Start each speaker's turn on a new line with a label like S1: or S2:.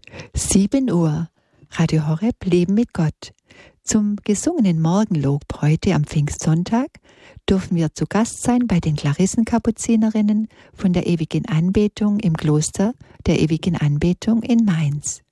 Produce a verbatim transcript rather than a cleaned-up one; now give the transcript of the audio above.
S1: sieben Uhr. Radio Horeb, Leben mit Gott. Zum gesungenen Morgenlob heute am Pfingstsonntag dürfen wir zu Gast sein bei den Klarissenkapuzinerinnen von der Ewigen Anbetung im Kloster der Ewigen Anbetung in Mainz.